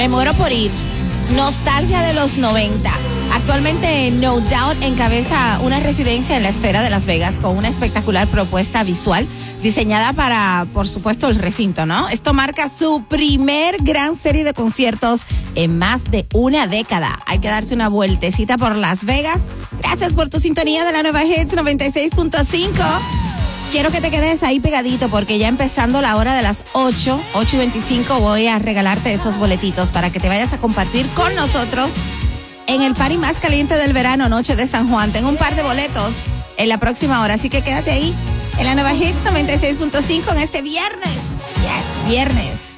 Me muero por ir. Nostalgia de los 90. Actualmente No Doubt encabeza una residencia en la esfera de Las Vegas con una espectacular propuesta visual diseñada para, por supuesto, el recinto, ¿no? Esto marca su primer gran serie de conciertos en más de una década. Hay que darse una vueltecita por Las Vegas. Gracias por tu sintonía de la Nueva Hits 96.5. Quiero que te quedes ahí pegadito porque ya empezando la hora de las 8:25 voy a regalarte esos boletitos para que te vayas a compartir con nosotros en el party más caliente del verano, Noche de San Juan. Tengo un par de boletos en la próxima hora, así que quédate ahí en la Nueva Hits 96.5 en este viernes. Yes, viernes.